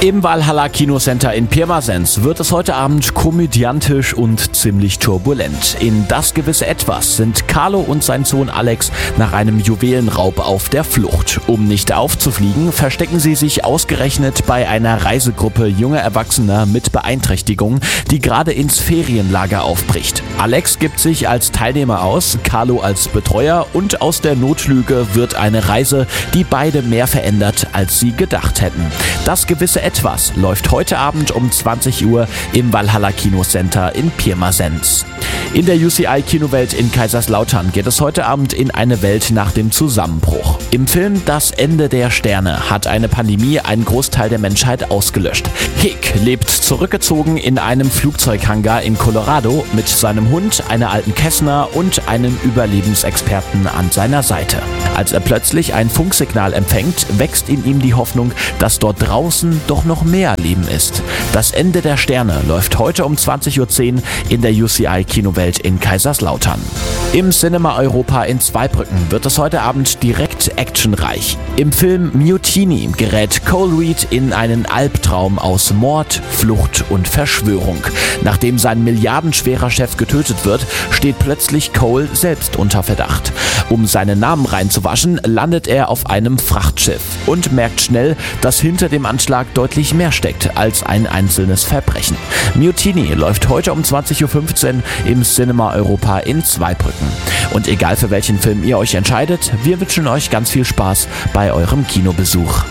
Im Valhalla Kinocenter in Pirmasens wird es heute Abend komödiantisch und ziemlich turbulent. In Das gewisse Etwas sind Carlo und sein Sohn Alex nach einem Juwelenraub auf der Flucht. Um nicht aufzufliegen, verstecken sie sich ausgerechnet bei einer Reisegruppe junger Erwachsener mit Beeinträchtigungen, die gerade ins Ferienlager aufbricht. Alex gibt sich als Teilnehmer aus, Carlo als Betreuer, und aus der Notlüge wird eine Reise, die beide mehr verändert, als sie gedacht hätten. Das gewisse Etwas läuft heute Abend um 20 Uhr im Valhalla Kinocenter in Pirmasens. In der UCI-Kinowelt in Kaiserslautern geht es heute Abend in eine Welt nach dem Zusammenbruch. Im Film Das Ende der Sterne hat eine Pandemie einen Großteil der Menschheit ausgelöscht. Hick lebt zurückgezogen in einem Flugzeughangar in Colorado mit seinem Hund, einer alten Kessner und einem Überlebensexperten an seiner Seite. Als er plötzlich ein Funksignal empfängt, wächst in ihm die Hoffnung, dass dort draußen doch noch mehr Leben ist. Das Ende der Sterne läuft heute um 20.10 Uhr in der UCI-Kinowelt in Kaiserslautern. Im Cinema Europa in Zweibrücken wird es heute Abend direkt actionreich. Im Film Mutiny gerät Cole Reed in einen Albtraum aus Mord, Flucht und Verschwörung. Nachdem sein milliardenschwerer Chef getötet wird, steht plötzlich Cole selbst unter Verdacht. Um seinen Namen reinzuwaschen, landet er auf einem Frachtschiff und merkt schnell, dass hinter dem Anschlag deutlich mehr steckt als ein einzelnes Verbrechen. Mutiny läuft heute um 20.15 Uhr im Cinema Europa in Zweibrücken. Und egal für welchen Film ihr euch entscheidet, wir wünschen euch ganz viel Spaß bei eurem Kinobesuch.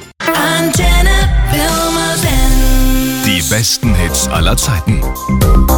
Die besten Hits aller Zeiten.